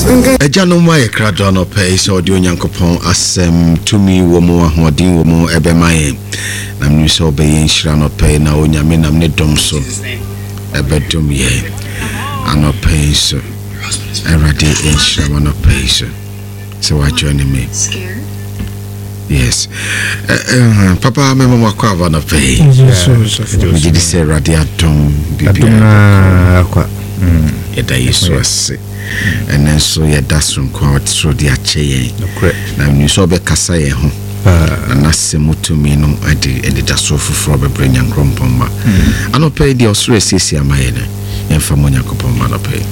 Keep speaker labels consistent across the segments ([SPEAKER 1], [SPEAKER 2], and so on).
[SPEAKER 1] Ejano ma yekrado no pay so de onyankopon asem tumi wo mu ahoden wo mu ebemaye na mni so be yenhira no pay na onyame nam ne dom so ebedum ye anopay so erade yenhira no pay so what join me yes papa memo makwa na pay we did say radiatum bibia
[SPEAKER 2] kwa
[SPEAKER 1] yeda yesu ase and then so yeah that's from quite so the ache na mni so be kasa ye ho na semuto mi no ade da so fufuro be brenya nkrompomma anope di osoro esisi amaye ne emfa monya kopomma no pe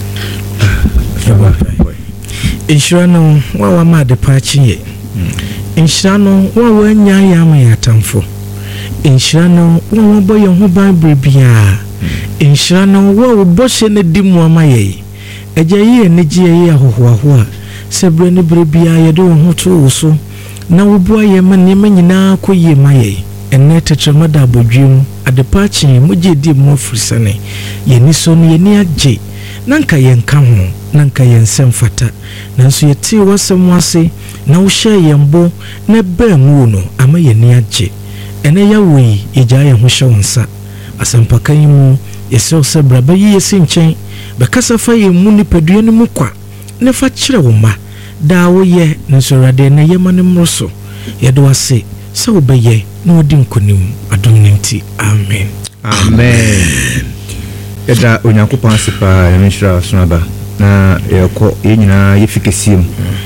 [SPEAKER 3] inshirano wa ma de pachi ye inshirano wa nya ya ma ya tamfo inshirano wa boye ho ban brebia inshirano wa boshe ne dimu amaye ejaye ne jiye ahohoaho a sebre ne brebia ye de ho to wo so na wo bua ye ma ne nyina koye maye enne tetrema da bodwem adepachi moje di mo furisane ye ni so ne ye ni age nanka ye nka ho nanka ye nsem fata nanso ye ti wasem wase na wo hye ye mbo na ba mu no ama ye ni age ene ya we eja ye ho hye wonsa asampakan mu ye se sebra ba ye sinchen be kasa fa ye mu ni padua ni mu kwa ne fa kire wo ma da wo ye nso rade na ye ma ne mroso ye do ase se wo be ye na odi nkonim adom nti amen
[SPEAKER 2] amen eda onyankopon asipa emishra sunaba na yeko yenyina yefikesim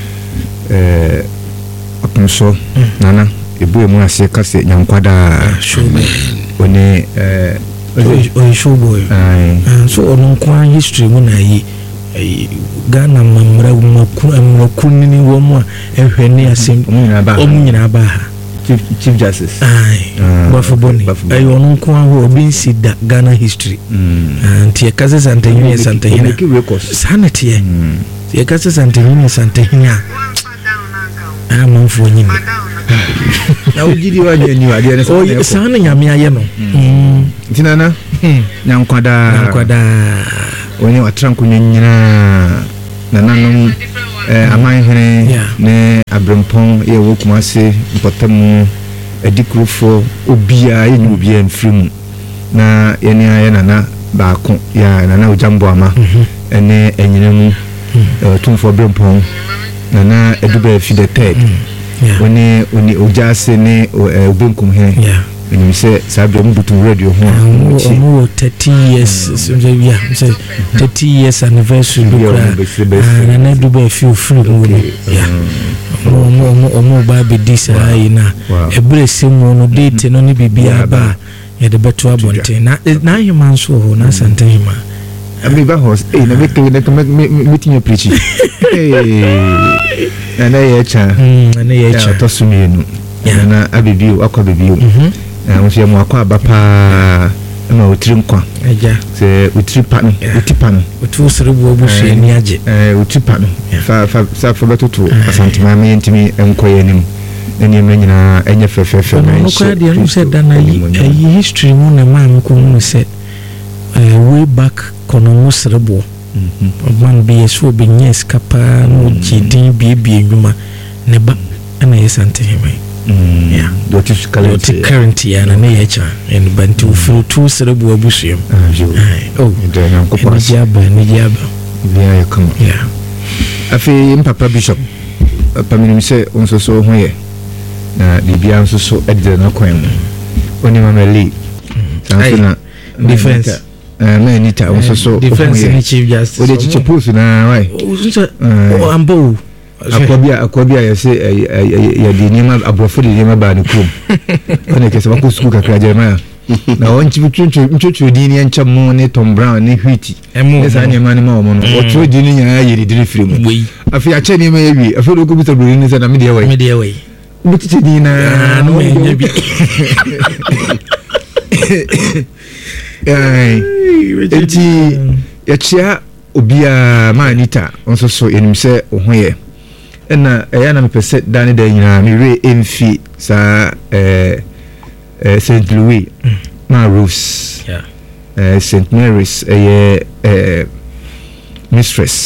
[SPEAKER 2] aponso nana ebu emu ase kase nyankwada
[SPEAKER 1] amen
[SPEAKER 2] one
[SPEAKER 3] o shoboy so on kwa history mu na yi Ghana mamra makunini wo mu ehwene asem omunyina ba
[SPEAKER 2] chief justice
[SPEAKER 3] bafoboni ayo no kwa ho obi nsida Ghana history anti ekaze santehine sanete ye ekaze santehine amanfo nyina
[SPEAKER 2] na ujidi wa ni wa de
[SPEAKER 3] o sana nyame aye no
[SPEAKER 2] tinana nyankwada oni watranko nyina nananom amanhene ne abrempon ye wokumase mpotamu adikrofo obia ye ni obia mfirimu na ye ni aye nana baako ya nana ojambo ama ene enyinemu tumfo abrempon nana edube fi the third oni ojase ne obenkum he and say Sabia Mubutu radio home
[SPEAKER 3] 30 years so yeah 30 years anniversary and I do be feel free yeah no baby this na e bless mo no date no ni bibia ba ya de beto abonte na human so ho na santa hima
[SPEAKER 2] ami ba house na meeting preach na ye cha to sumienu na abibio akwa bibio mo mo akwa bapa na otiri nkwa
[SPEAKER 3] aja
[SPEAKER 2] se otiri pano otipano
[SPEAKER 3] otu serebu obusu ni age
[SPEAKER 2] otipano fa betoto asantima me ntimi enkoye nim eni menyina enye fefefe
[SPEAKER 3] na nso no kwa say dana yi history mu na man ko mu say way back kono serebu man be so be nyes kapa no jidin bibie nduma ne ba na yesante himai yeah
[SPEAKER 2] what is
[SPEAKER 3] current ya na ne yacha and bantu fru tu serebu abusiem
[SPEAKER 2] de nyankopa
[SPEAKER 3] ni jaba
[SPEAKER 2] bia ya kama
[SPEAKER 3] yeah
[SPEAKER 2] afi papa bishop pamini se onso so ho ye na bibia onso so edde na kwan mu oni mameli na
[SPEAKER 3] defense
[SPEAKER 2] manita onso so
[SPEAKER 3] defense ni chief justice
[SPEAKER 2] odi chichepusu na why
[SPEAKER 3] ambo
[SPEAKER 2] akwabia ya se ya dinima abrofo dinima ba ne kum one kese ba ko suku kakra Jeremiah na onchi mchuchu dini encha mo ne Tom Brown ne Hwiti esa ne ma ne ma omo no otro dini nya ya dini free mu afi ache ne ma yewi afi do ko bi tabiri ni se na me de wai mutiche dina
[SPEAKER 3] no nya bi
[SPEAKER 2] enti ya chia obia manita onso so enim se ohoye na ya na mepese dani da nyina mi re emfi sa St. Louis ma Rose St. Mary's mistress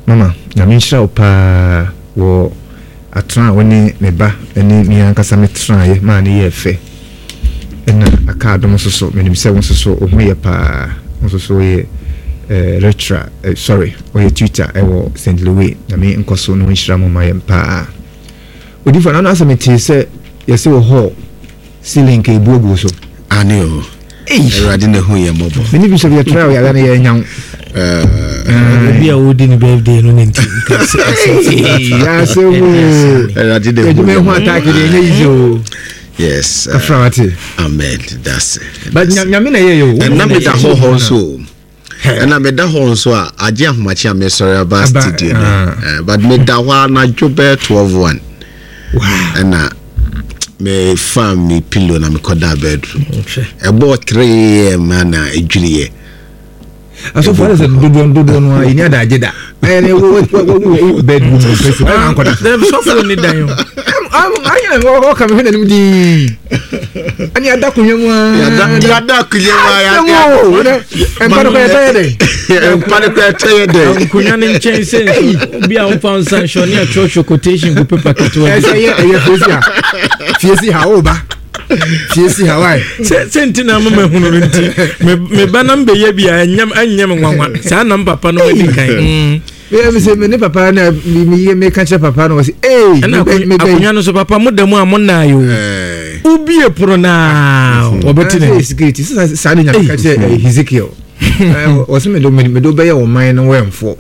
[SPEAKER 2] mama na menhyira wo paa wo atra woni ne ba eni mi ankasa metra ye ma ne ye fe ena aka dom soso menim se won soso o ho ye paa won soso ye retra sorry o ye Twitter wo St. Louis na me nkoso no nhyira mo ma ye paa odi fa na asameti se ye se wo ho ceiling ke buogu so
[SPEAKER 1] aneo erade ne ho ye mobo
[SPEAKER 2] meni bi so ye try ya na ye nyan
[SPEAKER 3] be a wood in birthday no nti
[SPEAKER 2] ya so
[SPEAKER 1] erade ne
[SPEAKER 2] ho ye ho attack de ezo
[SPEAKER 1] yes
[SPEAKER 2] kafrawati
[SPEAKER 1] amen that's it
[SPEAKER 2] but nyame na ye yo
[SPEAKER 1] na me da ho so na me da ho so a age ahomachi am sorry about studio but me da ho na jobe 12:1 wow and me fam me pillow na me koda bedroom about 3 am na ejuriye
[SPEAKER 2] aso for the dodo no anya da ageda ene wo bedroom face na koda
[SPEAKER 3] dem so for ni dan yo
[SPEAKER 2] anya wo ka me na nim di ani ada kunyamu
[SPEAKER 1] ya da kunyamu ya
[SPEAKER 2] empano ko yede
[SPEAKER 1] empano ko yede
[SPEAKER 3] kunyane nchense bi a unfa sanction ni a church quotation go paper keto
[SPEAKER 2] ye fiesi ha oba fiesi Hawaii
[SPEAKER 3] sentina mama hunu nti me bana mbe ye bia anyam nwanwa sa na papa no wadi kan
[SPEAKER 2] me se me ne papa na me ka che papa no wasi
[SPEAKER 3] me akunya no so papa modamu amona yo ubie pro na obetine
[SPEAKER 2] security sa na nyam ka che Ezekiel wasi me do be ye wo man no wemfo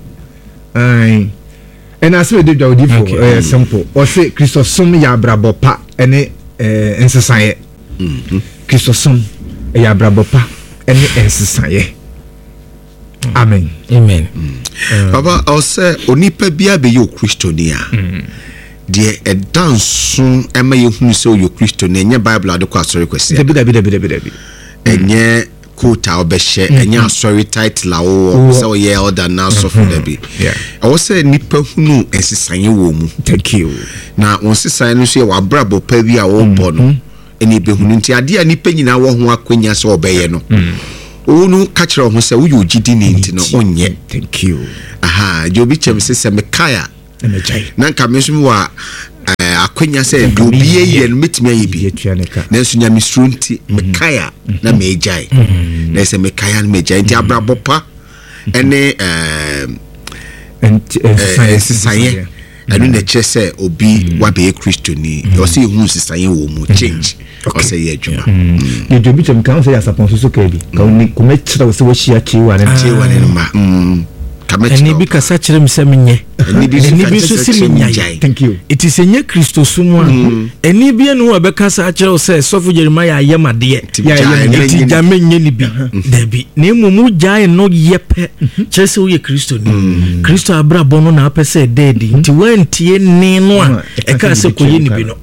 [SPEAKER 2] and as we did the for simple or say Christosum ya brabopa ene ensesaye Christosum ya brabopa ene ensesaye amen
[SPEAKER 1] Papa I say onipa bia be yo Christonia de edanso ema ye hunu so yo Christonia nye Bible adekwa sorry kwese
[SPEAKER 2] debi
[SPEAKER 1] enye quota obehye enya sorry title awo so ye elder na so for debi I was say nipa hunu ensesanye wo mu
[SPEAKER 2] thank you
[SPEAKER 1] na onsesanye no so ye wabrabo pa bi a wo bo no eni be hunu nti ade a nipa nyina wo ho akwanya so obeye no onu ka kire ho se wo yo gidi ni nti no onye
[SPEAKER 2] thank you
[SPEAKER 1] aha jobi chem se mekaya na nka mesumi wa akwanya se obi ye no metimi ayibi na so nya misrunti mekaya na mejai na se mekaya na mejai nti abrabopa ene ensisaye anu na chese obi wa be Christiani o se hu sisaye wo mu change o se ye adwuma
[SPEAKER 2] ye jobi chem kan se ya sapon so kebi ka oni kuma chira wo se wo hia chiwa
[SPEAKER 1] ne ma
[SPEAKER 3] eni bi kasa kire me se menye eni bi so si menya
[SPEAKER 2] thank you
[SPEAKER 3] it is enye Kristo sumu eni bi enu obekasa kire wo se sofo Jeremiah ayemade ti jamenye ni bi dabi na emumu jai no yepe kire se wo ye Kristo ni Kristo abrabo no na apese dedi nti wantie ni no a e ka se koye ni bi no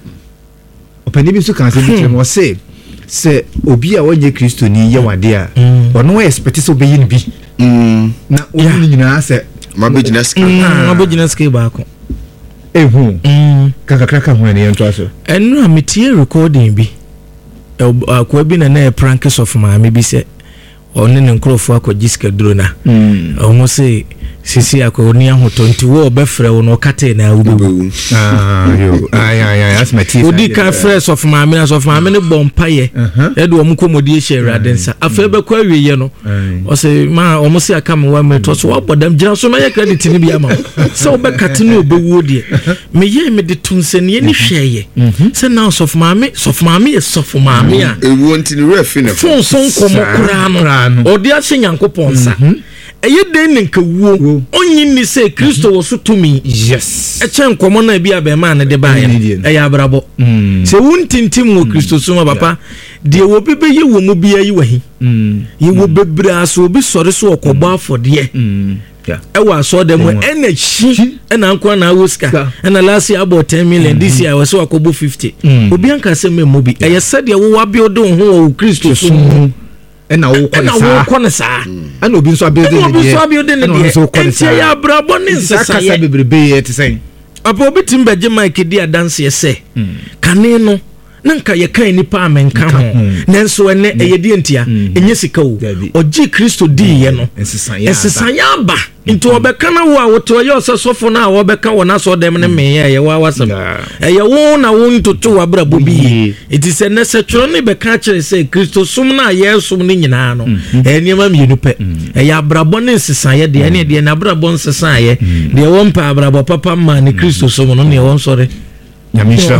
[SPEAKER 2] opani bi so kan se bi mo se obi a wonye Kristo ni ye wade a ono expect so be yin bi na woni nyina se
[SPEAKER 1] mabejina
[SPEAKER 3] ski ba ko
[SPEAKER 2] ehu kaka ho ne yento aso
[SPEAKER 3] enu ametie recording bi akwa bi na prank of maame bi se one ne nkrofo akwagiska duro na omo se sisi akoni ahoto nti wo obefre wo no kate na ubewu
[SPEAKER 2] yo as my teeth
[SPEAKER 3] odi ka fresh of maame ne bompaye e do omo komodi ehye radensa afa be kwa wiye no o se ma omo se aka me wa meto so wabodam gira so na ye credit ni bia ma se obekate no obewu die me ye me de tunsene ni hweye se na of maame ye sof maame a
[SPEAKER 1] ewu nti ni refi ne
[SPEAKER 3] fon son komo kura no odi ahye nyankopon sa eye den nka wo onyi ni se Kristo wo so tumi
[SPEAKER 2] yes
[SPEAKER 3] e chen komo na bia be ma ne de ba ye ya brabo se wuntintim wo Kristo so ma papa de wo bebe ye wo mu bia yi wahi ye wo bebra so obi sore so okobo afode e wa so dem ena chi ena nko na woska ena last year about 10 million this year was so akobo 50 obi anka se me bi e ye sade wo wa bi odo ho wo Kristo so
[SPEAKER 2] ena wo kone sa ana obi nso abiode ne de
[SPEAKER 3] enti ya brabo ne nsesa
[SPEAKER 2] ya bebrebe ye te sen
[SPEAKER 3] apo obi timbe je mike dia dance ye se kane no nanka ye kan nipa amenka ho nanso ene eyedi ntia enye sika wo oji Kristo di ye no ensesan ya ba into obeka na wo a woto ye osesofo na obeka wo na so dem ne me ye wa wasam ye wo na wo ntoto wa brabo bi it is a necessary ne beka kire say Kristo sum na ye sum ne nyina no eniema mienu pe ya brabo ne ensesan ye de ne de na brabo ensesan ye de wo mpa brabo papa ma ne Kristo sum no ne wo nsore Nyamisha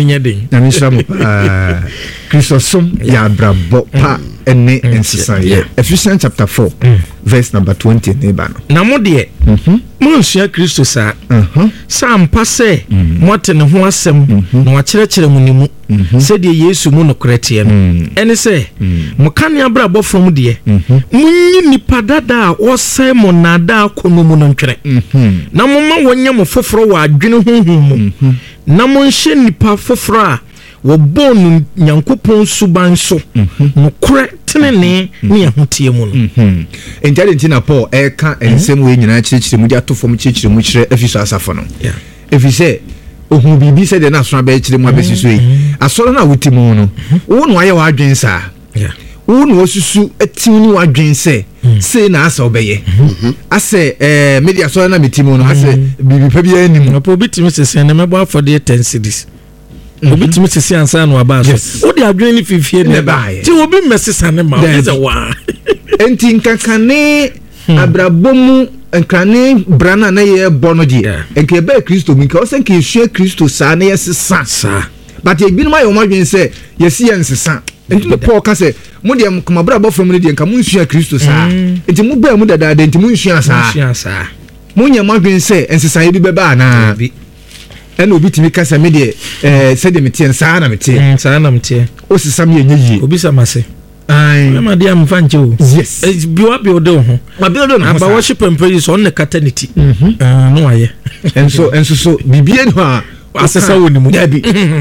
[SPEAKER 3] Christos sum ya brabo pa ene ensisa Ephesians chapter 4 verse number 20 nebano na mo de munsia Christos sa ampa se mote ne ho asem na wa kire mu nimu se de Yesu mu no krete no ene se mo kan ya brabo from de munyi nipa dada o se mo nada kono mu no ntwere na mo ma wonya mo foforo wa adwene honhom mu na mo nhye nipa foforo a wo bonu nyankopon suban so no kore tenene ne ahotie mu no
[SPEAKER 2] enjade na Paul eka ensem we nyina chirechire mu dia to fom chirechire mu chire Efeso asafo no efise ohun bibi se de na so aba chire mu abesiso yi asoro na wutimu no wo no aye wa adwen sa wo no osusu etim ni wa adwen se se na asa obeye ase media so na metimu no ase bibi pa bia anim
[SPEAKER 3] opo bitimi sese na mebo afode 10 cities obitimi sese ansa no aba so wo de adwen ni fifie ne ba ti obi mesesa ne ma o ze wa
[SPEAKER 2] enti nkankane abrabomu nkane brana na ye bonoji enke be Kristo mi ka o senke hwe Kristo sa na ye sesa but e bi no ma yo madwen se ye si ye nsesa enti no Paul ka se mo de kama brabo from ne de nka mo hwe Kristo sa enti mo ba mu dada enti mo hwe sa mo nya madwen se nsesa ye bi be ba na ena obi timi ka se me de se de metie sa na metie o sesa me ye yi
[SPEAKER 3] obi sa mase ma dia mfanche o
[SPEAKER 2] yes
[SPEAKER 3] biwa do ho ma biwa do no aba worship and praise on the caternity no aye
[SPEAKER 2] enso so bibie no a
[SPEAKER 3] asesa woni mu
[SPEAKER 2] dabi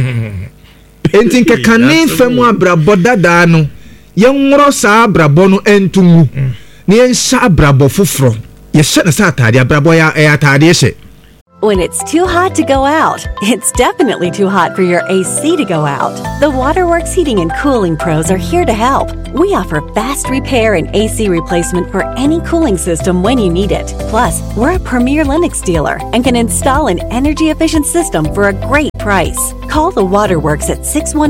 [SPEAKER 2] enti kekane famu abrabo dada no ye nworo sa abrabo no entumu ne ye sha abrabo foforo ye hye na sa atade abrabo ya atade hye.
[SPEAKER 4] When it's too hot to go out, it's definitely too hot for your AC to go out. The Waterworks Heating and Cooling Pros are here to help. We offer fast repair and AC replacement for any cooling system when you need it. Plus, we're a premier Lennox dealer and can install an energy-efficient system for a great price. Call the Waterworks at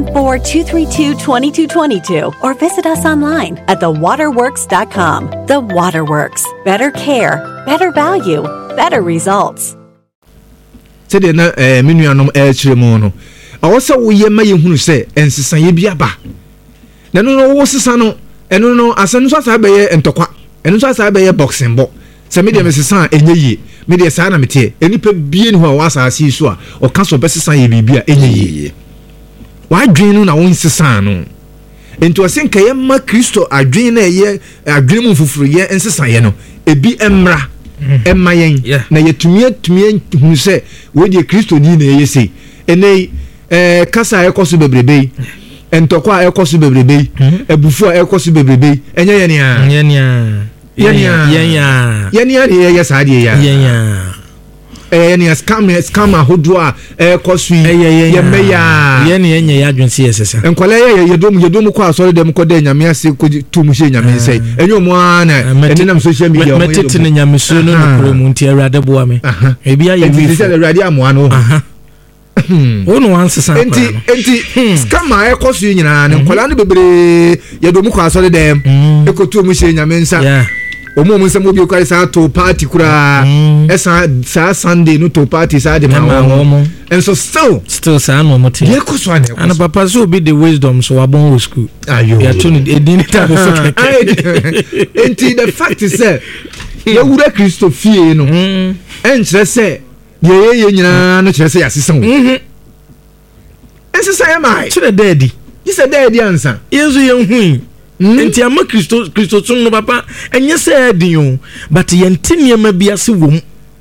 [SPEAKER 4] 614-232-2222 or visit us online at thewaterworks.com. The Waterworks. Better care, better value, better results.
[SPEAKER 2] Sede na menuanom chire mu no awose wo ye ma ye hunu se ensesa ye bia ba na no wo sesa no eno no asanu so asa be ye entokwa eno so asa be ye boxing bo se me de mesesa enye yi me de sa na metie enipa bie ni ho wa asa asi so a o ka so be sesa ye bibia enye yi wa adwen no na wo nsesa no ento asenka ye ma Kristo adwen na ye adwen mu fufuru ye ensesa ye no ebi emra emayen na yetumie hu se we de Kristo ni na yesi ene kasa ekoso bebrebe entokwa ekoso bebrebe ebufu ekoso bebrebe enye ye saade ya yenia scam ahodo a ekoso ye meya
[SPEAKER 3] enye ya adwense yesesa
[SPEAKER 2] enkwala ye yedom kwa asore dem ko de nyame ase ko tumu hye nyame nsai enye omo ana enenam social media
[SPEAKER 3] metete ne nyame so no nokro mu nti awrade boa me ebi aye
[SPEAKER 2] bi se awrade amoa no
[SPEAKER 3] ono wansesa
[SPEAKER 2] enti scam ekoso nyina ne nkwala no bebre yedom kwa asore dem ko tumu hye nyame nsa omo nsem obi okare sa to party kura esa sa Sunday no to party sa de ma and so still
[SPEAKER 3] sa no mote
[SPEAKER 2] ye ko so
[SPEAKER 3] ana papa so be the wisdom so abon school
[SPEAKER 2] ayo
[SPEAKER 3] ya tuni edini ta so
[SPEAKER 2] enti the fact is that ya wura Kristo fie no enchre se ye nyina no chre se ya sesa wo ensesa ya mai
[SPEAKER 3] chre daddy
[SPEAKER 2] you said daddy answer
[SPEAKER 3] yezu ye hu enti ama Kristo tun no papa enye se adin but ye ntine ma bia se wom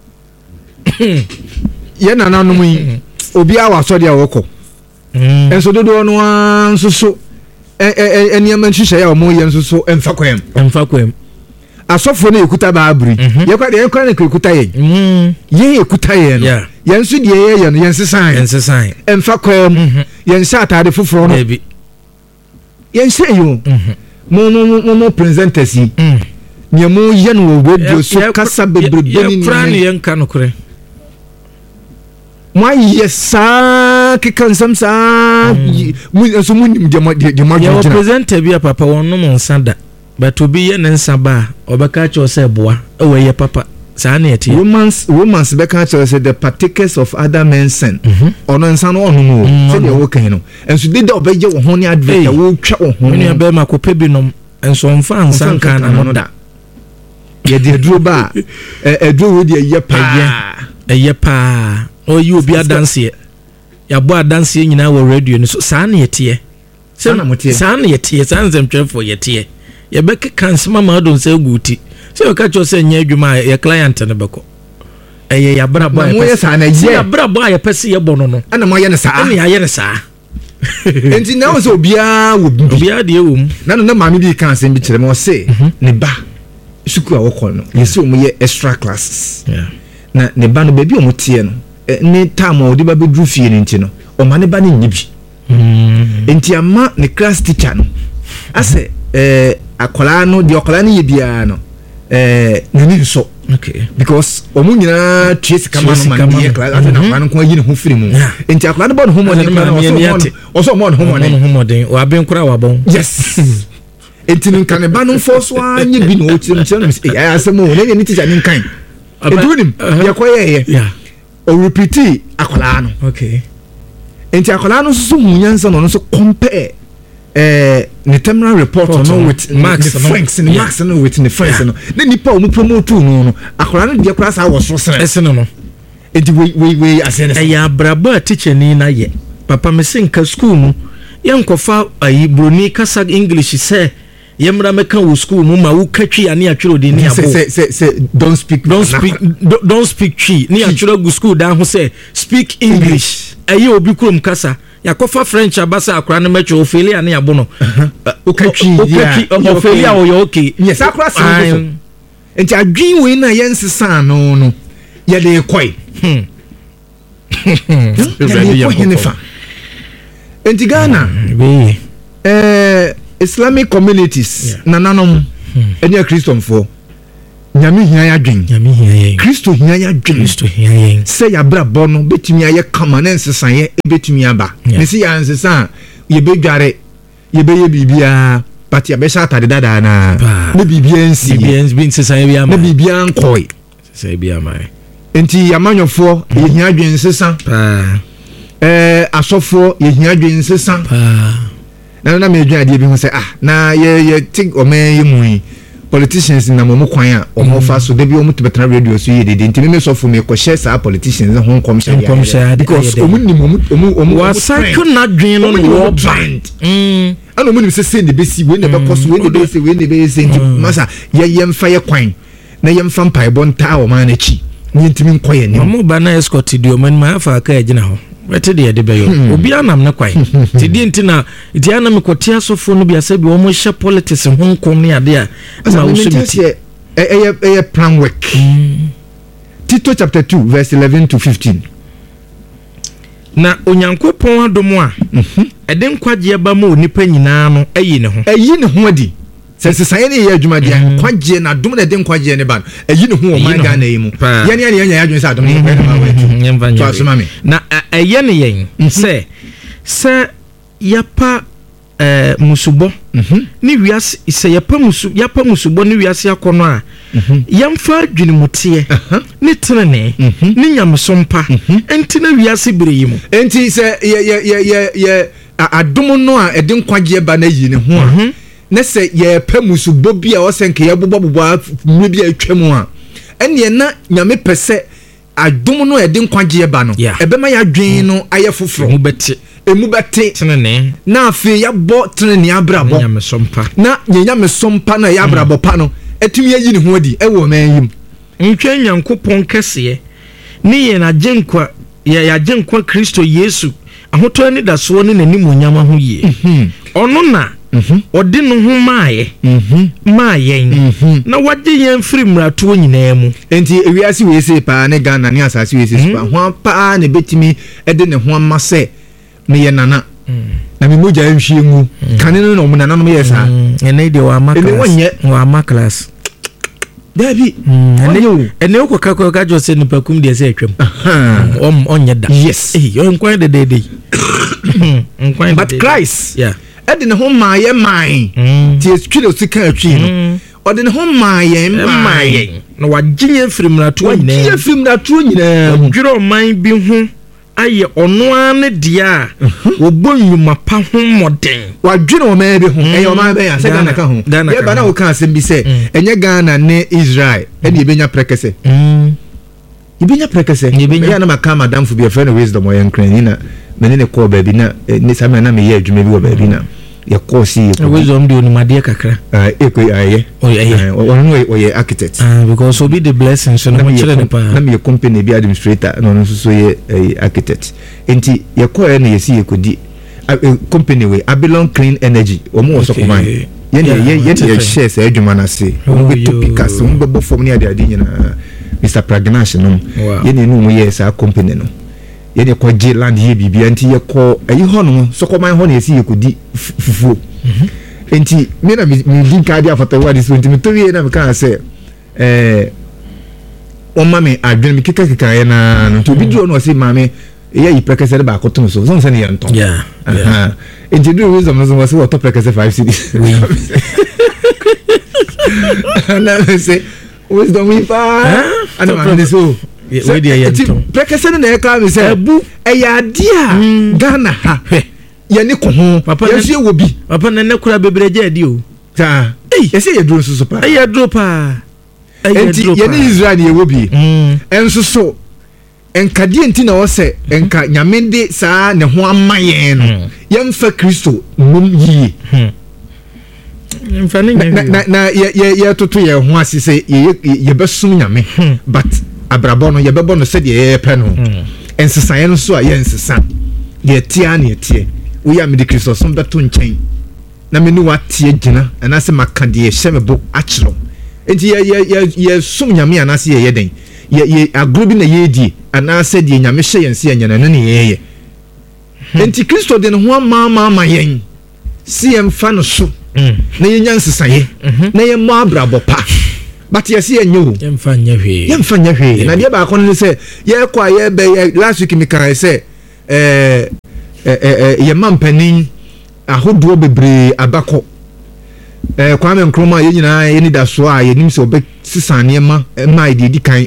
[SPEAKER 2] ye nananom yi obi a waso de awoko enso dodo no anso so eniam nhihye ya omo ye enso so emfa kwem asofo na ekuta baabri yekwa na ekuta ye ekuta ye no yensu de ye no yensesan emfa kwam yensa atade foforo no yense yo mo presenters yi nyemu ye no radio so kasa bebrebe ni
[SPEAKER 3] ni yenka no kore
[SPEAKER 2] mo yesa kikansam sa mu so mu nim de mo
[SPEAKER 3] ya presenter bi papa wonno mo nsada but obi ye nsa ba obeka cho se boa e ye papa sa na yeti
[SPEAKER 2] romans beka cho se the partakers of other men's sin ono nsa no ono no se de wo kan no enso de de obeje wo ho ni advert wo twa wo ho
[SPEAKER 3] ni be ma ko pebinom enso mfa nsa kan na no da
[SPEAKER 2] ye de duro ba eduro wo de ye pa
[SPEAKER 3] o yi obi adanse ya bo adanse nyina wo radio ni so sa na yeti sa na yeti sa nzem twefo yeti ye be kansema ma do nsa guti se o ka cho se nya adwuma ye client ne beko eye ya bra boy
[SPEAKER 2] mo ye sa na ye
[SPEAKER 3] ya bra boy pese ye bono no
[SPEAKER 2] ana mo ye ne sa
[SPEAKER 3] ana ya ye ne sa
[SPEAKER 2] enti na wo so obia wo bi
[SPEAKER 3] obia de wo
[SPEAKER 2] na maami bi kan se bi kire mo se ne ba suku a wo ko no ye se o mo ye extra classes na ne ba no baby o mo tie no ne time o de ba bedru fie ne nti no o ma ne ba ne nyibi enti ama ne class teacher no ase akola no de akola ne ye bia no nani so
[SPEAKER 3] okay
[SPEAKER 2] because omu nyina trace kama no man ye class ate na man ko yini ho firi mu enti akola no bon ho mo den also mo ho mo den
[SPEAKER 3] wa ben kura wa bon
[SPEAKER 2] yes enti nin kan ba no force wa nye bi no otim chen me ya asemo ne ni teacher nin kan edunim ya ko ye o repeat akola no
[SPEAKER 3] okay
[SPEAKER 2] enti akola no so munyansa no so compare the terminal report no with Max Franks and Max no with the Franks no na nipa o mu promote no akola no de kura sa wo so sene
[SPEAKER 3] no
[SPEAKER 2] enti we asene
[SPEAKER 3] ya brabo teacher ni na ye papa me senka school mu ye nkofa ayi broni kasa English say ye mra meka wo school mu ma wo katwi ane atwero de ni abo
[SPEAKER 2] say don't speak chi ni atwero go school dan ho say speak English ayi obi kurom kasa yakofa French abasa akra na mecho Ophelia na yabo no okatwi
[SPEAKER 3] Ophelia o yo okay
[SPEAKER 2] yes akra san enti adwin we na yensesan no ye de koi ye ko hinifa enti Ghana Islamic communities nananom enya Christianfo nyame hia ya dwen Kristo hia ya dwen se ya bra bono betumi aye kama na nsesan ye betumi aba nsi ya nsesan ye bedware ye beye bibia pati abesha atade dada na ne bibia nsi
[SPEAKER 3] bi nsesan ye bia ma
[SPEAKER 2] ne bibia nkoi
[SPEAKER 3] se bia ma
[SPEAKER 2] enti yamanyofo ye hia dwen nsesan asofo ye hia dwen nsesan na me dwen ade bi ho se na ye tik o me ye mu politicians na mo kwan a o mo fa so de bi o mo tebetana radio so ye de ntimi me so for me ko share sa politicians ho nkom share because o mo ni mo
[SPEAKER 3] wa cycle na dwen no wo band
[SPEAKER 2] ano mo ni se send be si we ne be koso we ne be se masa ye yemfa ye kwan na yemfa mpai bonta o ma na chi ni ntimi nkoye ni
[SPEAKER 3] mo ba na escort di o man ma fa ka agina ho wete de de beyo obi anam na kwai ti di ntina ti anam kotia sofo no bia se bi o mo hye politics ho nkom ne ade a ma wo subiti
[SPEAKER 2] plan work Tito chapter 2 verse 11 to 15
[SPEAKER 3] na onyankopon adom a ede nkwaje ba ma onipa nyina no eyi ne ho
[SPEAKER 2] adi sensesan ne ye adwuma dia kwaje na dom na de nkwaje ne ba eyi ne ho o man ga na yi mu ye ne ye nya adwuma sa dom ne ba na ma to asoma me
[SPEAKER 3] na eye ne yen se yapa musubo ni wiase se yapa musubo ni wiase akono a yamfa adwini mutie ni tenene ni nyamsompa enti na wiase bire yi mu
[SPEAKER 2] enti se ye adom no a ede nkwaje ba na yi ne ho a na se ye pa musubo bia o senke ye bobo mu bia atwam a ene na nyame pese adom no ede nkwaje ba no ebema ya adwen no aye foforo emu bete
[SPEAKER 3] tenene
[SPEAKER 2] na afi ya bo tenene abrabo na nyamesompa na ya abrabo pa no etumi ayi ne ho adi ewo man yim
[SPEAKER 3] ntwa nyankopon kese ni ye na genkwa ya genkwa Kristo Yesu ahoto ani da so ne nanim onyama ho yie ono na ɔde no ho maaye na wagye yɛn firi mmarato nyinaa mu
[SPEAKER 2] enti ewiase we se pa ne Ghana ne asase we se pa ho pa ne betimi de ne ho ama sɛ me ye nana na me mogya nhwie ngu kane no no nana no ye sa
[SPEAKER 3] ene de wa ama class
[SPEAKER 2] Dabi
[SPEAKER 3] ene okoka ka jo se nipa kum de se atwam onye da
[SPEAKER 2] yes
[SPEAKER 3] yo nkwan de
[SPEAKER 2] but Christ ede ne ho maaye ti estwile sika atwi no ode ne ho maaye
[SPEAKER 3] na wagye firi mmarato nyinaa dwere man bi ho aye ono ane dia obo nyuma pa ho moden
[SPEAKER 2] wadwene o man bi ho o man be ya se Ghana ka ho ye ba na wo kan asem bi se enye Ghana ne Israel ene ebenya prekese ya na maka madam fu bi friend wisdom o yankran na me ne call baby na ni sa me na me ye adwuma bi wo baby na ye call see
[SPEAKER 3] wisdom de onimade kakra
[SPEAKER 2] aye o ye architect
[SPEAKER 3] because so be the blessing so no chire ne pa
[SPEAKER 2] na me company bi administrator no so ye architect enti ye call na ye see ye kodi company we Abelon Clean Energy o mo so kuma ye share say adwuma na se o be topics o be bo form ni ade nyina Mr. Pragnash no ye ne no ye sa company no ye ne ko je land ye bibia nti ye ko ayi ho no so ko man ho na ye si ye kodi fufuo enti me na me link ade afata wa dis enti me to ye na me kan say o mame adwen me kika ye na no to video no say mame ye yi prekese ba ko to so se ne ye nton enti do wisdom no so what prekese 5 cities na me say wisdom we pa ana ma so
[SPEAKER 3] we dey yenton
[SPEAKER 2] prekese na e ka me say ebu eya dia Ghana ha ye ne ko ho ye so wo bi
[SPEAKER 3] papa na ne kura bebreje adi o
[SPEAKER 2] ta ye say ye duro so pa
[SPEAKER 3] ye duro pa
[SPEAKER 2] ye ne Israel ye wo bi enso so enkadie nti na wo se enka nyamende saa ne ho amaye no ye mfa Kristo mum yie na ye toto ye ho asise ye besum nyame but abrabo no ye bebo no se de ye pe no ensesan no so a ye ensesa ye tia na ye tie wo ya me de Kristo so beto nchen na me ni watie gina na se maka de ye hyemebo achiro enti ye sum nyame anase ye den ye agrubi na ye di anase de nyame hye yense ye nyana no ne ye enti Kristo de no ho ama yen si em fa no so na ye nyansesaye na ye mo abrabo pa but ye see enyo
[SPEAKER 3] ye mfa nya
[SPEAKER 2] hwe na de ba ko no se ye kwa ye be last week mi kan se ye mampanin ahodo bebre abako Kwame Nkrumah ye nyina ye ni da so a ye nim se obe sisane ma ide kan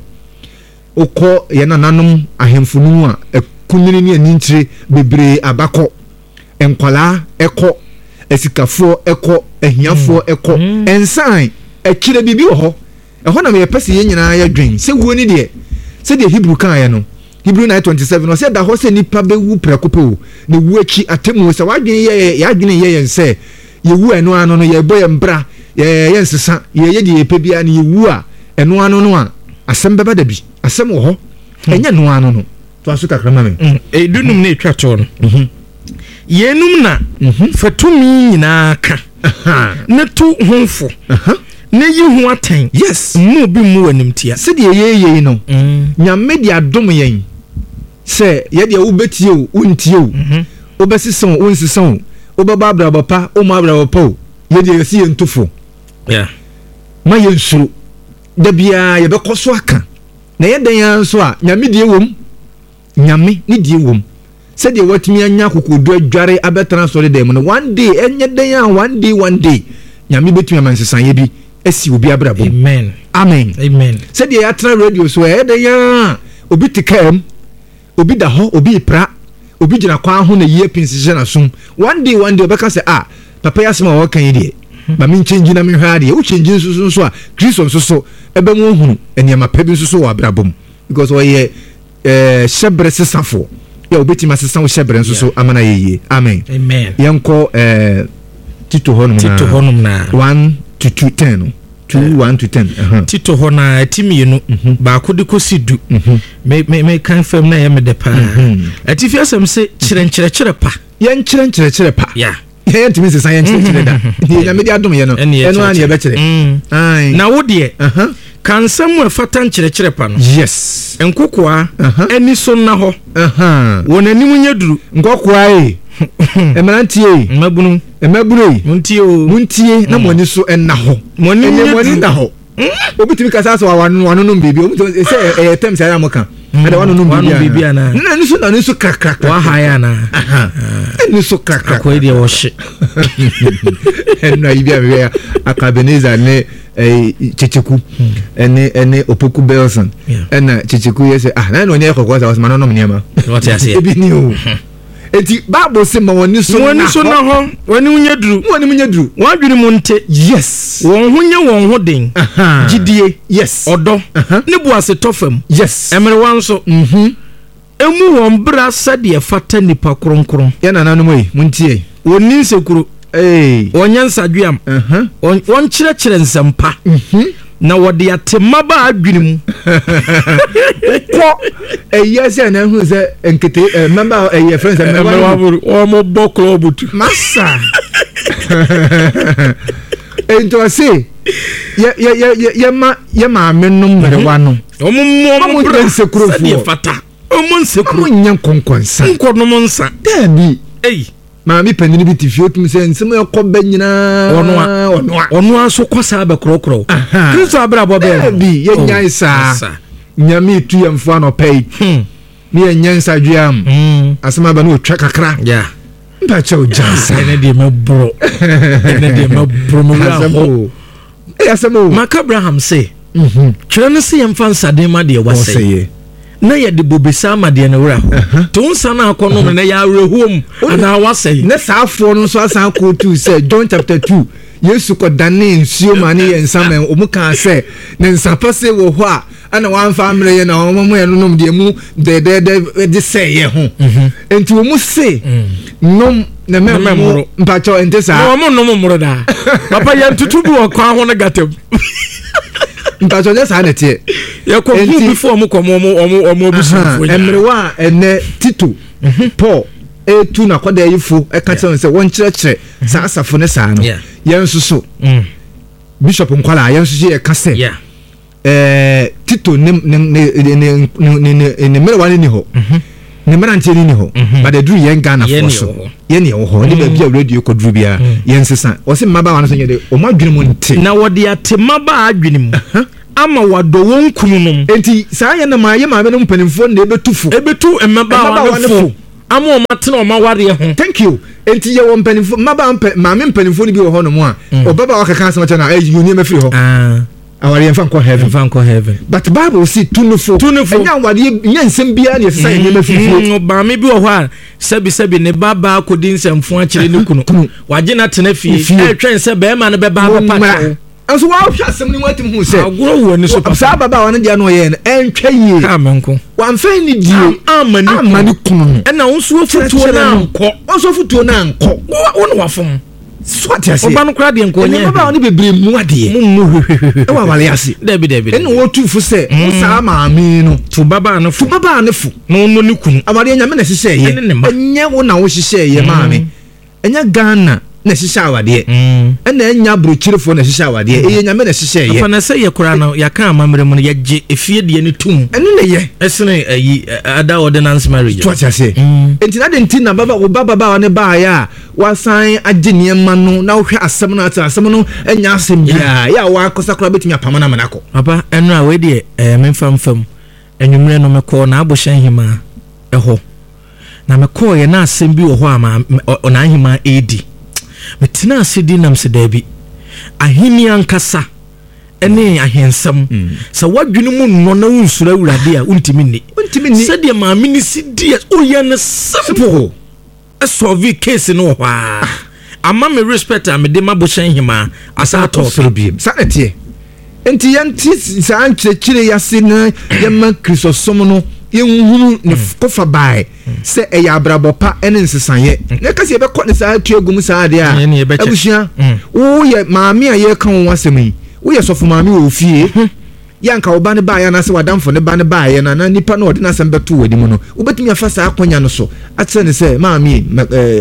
[SPEAKER 2] okọ ye nananom ahemfunu a ekunini ni aninchire bebre abako enkwala ekọ esikafo ekọ ehiafo ekọ ensan ekire bibi ho eho na me pese ye nyina ya dwen se wuo ni de se de Hebrew kan ya no Hebrew 9:27 no se da ho se nipa be wu prekopo ne wu achi atemu se wadwen ye ya dwen ye yense ye wu eno ano no ye boye mbra ye nsesa ye de epe bia ne ye wu a eno ano no a asem beba da bi asem wo ho enya no ano no to aso kakra ma me
[SPEAKER 3] edunum na etwa to no yenum na fatumi nyina ka ne tu honfo ne yi ho aten
[SPEAKER 2] yes
[SPEAKER 3] mu bi mu wanimtia
[SPEAKER 2] se de ye no nyame de adom yen se ye de wo betie o untie o wo besison wo nsison wo baba brabo pa o ma brabo pa o ye de yesi entufo ma ye nsuru da bia ye bekoso aka na ye den ya nso a nyame de ewom nyame ni de ewom se de watimi anya kokodu adware abetran so de mu no one day enye den ya one day nyame betumi amansesan ye bi esi obi abrabo amen se de ya tra radio so e den ya obi tikam obi da ho obi pra obi gina kwa ho na ye pinsije na sum one day obeka se papa ya sema wo kan yi de ba min change na min hwa de wo change nso a Kristo nso ebe mu hunu eniama pa bi nso wa brabom because wo ye shebre sesafo ya obetima sesan wo shebre nso amana ye amen yenko Tito honum na 1 to 10 1 to 10
[SPEAKER 3] Tito hona timienu ba ko de kosi du me kan fam na ye me de pa atifi asem se kire pa
[SPEAKER 2] yen kire pa yɛn timi sesa yɛn kyerɛ da ni nyame de adom yɛ no ɛno ani yɛbɛkyerɛ ai
[SPEAKER 3] na wo de kansam wa fata nkyerɛkyerɛ pa no
[SPEAKER 2] yes
[SPEAKER 3] nkokoa ani so na hɔ wonanim nya duru
[SPEAKER 2] nkokoa emerantie
[SPEAKER 3] mabunu
[SPEAKER 2] muntie na moni so enna ho moni na ho obitimi kasa so wano no bibi obitimi say etem say amoka ade wano no bibi ana na ni so krakrak
[SPEAKER 3] wa haya na
[SPEAKER 2] ni so krakrak
[SPEAKER 3] ko ide wo hye
[SPEAKER 2] enna ibi a Akabeneza ne Chichiku ene Opoku Belson enna Chichiku yese na no nye kokwa sa no mniema
[SPEAKER 3] what you say
[SPEAKER 2] ebi ni o eti Bible say ma woni so na
[SPEAKER 3] ho woni unya duru wadwene mu nte
[SPEAKER 2] yes
[SPEAKER 3] won ho nye won ho den gidie
[SPEAKER 2] yes
[SPEAKER 3] odo ne bu ase tofam
[SPEAKER 2] yes
[SPEAKER 3] emere wanso emu won bra sade fata nipa kronkron
[SPEAKER 2] ya na nanu moyi muntie
[SPEAKER 3] woni nsekuro onyansa dwam won kyerɛkyerɛ nsampa na wode atema ba adwene mu ko
[SPEAKER 2] eyese na hu se enkete member friends member
[SPEAKER 3] o mo boklo butu
[SPEAKER 2] massa ento se ye ma menum merewa no
[SPEAKER 3] o mo
[SPEAKER 2] nsekuro fu
[SPEAKER 3] fata o mo nsekuro
[SPEAKER 2] nya konkonsa
[SPEAKER 3] nkonom nsa
[SPEAKER 2] dabi maami panini bi ti fiotum se nsem yakɔba nyina
[SPEAKER 3] ono aso kosa be krokro Kristo abrabo be
[SPEAKER 2] bi ye nyansa nyame tu yamfo anɔpɛi ni ye nyansa duam asema ba no twa kakra mpa cha ojansa
[SPEAKER 3] ene de mabro mo raho
[SPEAKER 2] asemo
[SPEAKER 3] Mark Abraham say twere no se yemfa nsade ma de wasɛ na ye de bobesa amade ne wura to nsa na akono na ya awerehom ana wasɛ
[SPEAKER 2] na saafo no so asan ko tu say John chapter 2 Yesu ko dane nsuo ma ne ye nsa men omu kan say ne nsa pase wo ho a ana wan fa amre ye na omu ye no nom de mu de say ye ho enti omu say nom na memmo mpacho ente sa
[SPEAKER 3] no omu nom muro da papa ye ntutu bi wo kwa ho na gatam
[SPEAKER 2] mpacho je sa na tie
[SPEAKER 3] ye ko before mu ko mo busu
[SPEAKER 2] emrewa ene Tito Paul etu na kwada yifo eka tell say won kyerɛkyerɛ sa asafo ne sa no yensuso Bishop Nkwala yensuso ye ka say Tito ne mrewa ni ho ne mrantie ni ho but the drew yen Ghana for so ye ne ho ne ba bia radio ko drew bia yensesa o se maba wan so nye de o madwene mu nte
[SPEAKER 3] na wode atema ba adwene mu ama wado won kununum
[SPEAKER 2] enti saa ye na ma ye ma be no mpanimfo na
[SPEAKER 3] ebetu emaba wanfo ama o matena o maware ho
[SPEAKER 2] thank you enti ye won mpanimfo maba mpanimfo ni bi wo ho no mu a o baba wakaka asema chana you ni mafiri ho awari yemfa nko heaven but Bible see tunufo enya awari nya nsem bia ne sesa ye mafiri
[SPEAKER 3] ba me bi wo ho a sebi ne baba kodi nsamfo a kire ne kunu waje na tena fie twen se be ma ne be ba pa anso wa hwa asem ni watim hu se agoro wo ni so
[SPEAKER 2] papa baba wa ne dia no ye entwa yie
[SPEAKER 3] amenko
[SPEAKER 2] wa mfa ni die amani kunu
[SPEAKER 3] na wonso futuo na anko won wafom
[SPEAKER 2] swati ase
[SPEAKER 3] oba no kra de nko nye
[SPEAKER 2] baba oni bebre mu ade e wa wale ase
[SPEAKER 3] debi
[SPEAKER 2] ene wo tufu se sa maami no
[SPEAKER 3] tu baba no fu no ni kunu
[SPEAKER 2] amade nya me na hihye ye enye wo na wo hihye ye maami enya Ghana na hihye awade ena enya brochirefo na hihye awade eye nya me na hihye ye
[SPEAKER 3] afa na se ye kura na ya kan amamre mu ye gye efie de ne tum
[SPEAKER 2] ene ne ye
[SPEAKER 3] esene ayi ada ordinance marriage
[SPEAKER 2] swati ase enti na de nti na baba ne ba ya wasan agye ma no na wo hwe asem no ata asem no enya asem bia ya wa akosakora betumi apama na manako
[SPEAKER 3] papa enu a we de memfam enwumre no mekọ na aboshan hima eho na mekọ ye na asem bi wo ho ama na hima edi metina asedi nam se dabi ahini ankasa ene ahensam sa wadwene mu no na unsura urade a untimi ni sede ma amini sidi o ye ne simple solve case no hwa ama me respect am de maboshan hima asa to
[SPEAKER 2] sorobiem sanete enti yanti sa ankyekire yase na yema Kristosom no yenhunu ne kofa bai se eya abrabopa ene nsesanye ne kase ye be kɔ ne sa tuagum sa de a abushia wo ye maami a ye kan wo asem yi wo ye sofo maami wo fie yanka oba ne ba ya na se wadamfo ne ba ne ba ya na nipa no ode na asem beto wadi mu no obetumi afa sa akonya no so atse ne se maami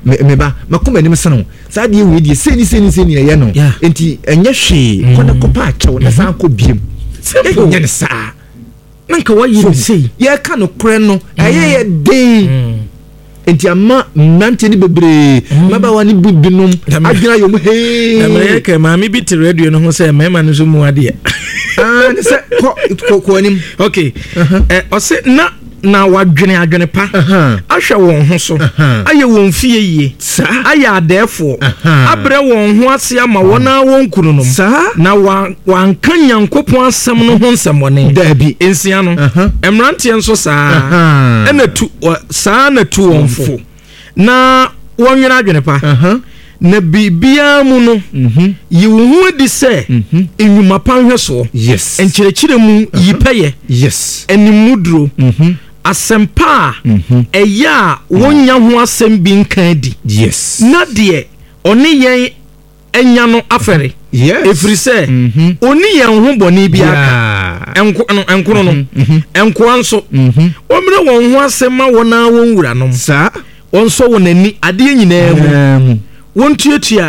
[SPEAKER 2] meba makoma nim sano saa de we de seni ye no enti enye hwe kona kopa akyɛw na saa kɔ biem enye ne saa nanka wayiri sei ye ka no kore no ye den enti ama nante ni bebre maba wani bibinom adwena yom hey
[SPEAKER 3] amre ka maami bi te radio no ho say mema no so mu ade
[SPEAKER 2] ne se ko anim
[SPEAKER 3] okay ose na wadwene pa ahwɛ wɔn ho so ayɛ wɔn fie yie ayɛ adɛfo abrɛ wɔn ho ase ama wɔn a wɔn kunu no na wanka Nyankopɔn asɛm no ho nsɛmɔne
[SPEAKER 2] dabi
[SPEAKER 3] ensia no emranteɛ nso saa ɛna tu saa na tu wɔn fo na wɔn nwene adwene pa na bibia mu no yi wo ho di sɛ enwuma pa hwɛ so
[SPEAKER 2] yes
[SPEAKER 3] enkyerɛkyerɛ mu yipɛyɛ
[SPEAKER 2] yes
[SPEAKER 3] enimudro asempa eya wonya ho asem bi nkan di
[SPEAKER 2] yes
[SPEAKER 3] na de oni yen enya no afere
[SPEAKER 2] yes
[SPEAKER 3] efiri se oni yen ho boni bi aka enko no enko anso omre won ho asem ma wona won wura no
[SPEAKER 2] sa
[SPEAKER 3] onso wonani ade nyina mu wontuatua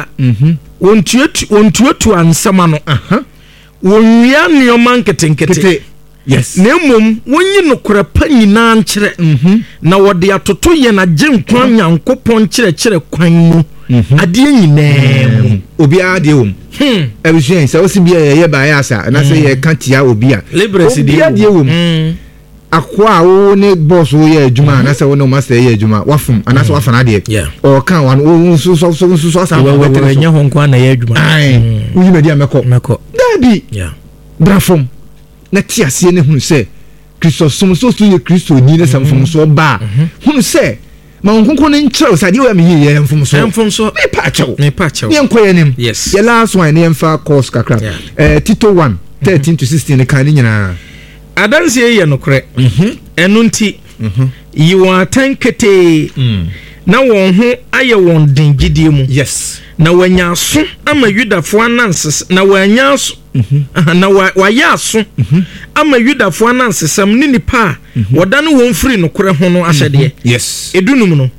[SPEAKER 3] wontuatu ansama no wonwia nneoma nketenkete
[SPEAKER 2] yes
[SPEAKER 3] na mom wonyi no kora pa nyina nkyere na wode atoto ye na gye nkwa Nyankopɔn kyerɛkyerɛ kwan mu ade nyina mu
[SPEAKER 2] obi ade wom ebisun se osi bia ye ba ya asa na se ye kantia obi a obi ade wom akwa wo ne boss wo ye adwuma na se wo no master ye adwuma wafum ana se wafana de o kan wan wo so asa
[SPEAKER 3] wo nya ho nkwa na ye adwuma
[SPEAKER 2] wo yi media meko dabi brafom na ti ase ne hunu se Kristo so ye Kristo ni ne samfom so ba hunu se ma nkonko ne nkyerɛ sade wo me ye mfom so me pa kyɛw ye nkoye nim
[SPEAKER 3] yes
[SPEAKER 2] ye last one ne mfa course kakra Tito 1:13 to 16 ne kan nyina
[SPEAKER 3] adanse ye no kore enu nti yi won atankete na won ho aye won dingidie mu
[SPEAKER 2] yes
[SPEAKER 3] na wanya so ama Yudafo ananses na wanya so na waya so ama Yudafo anansesam ni nipa wodane won firi no kore ho no ahyede
[SPEAKER 2] yes
[SPEAKER 3] edunum no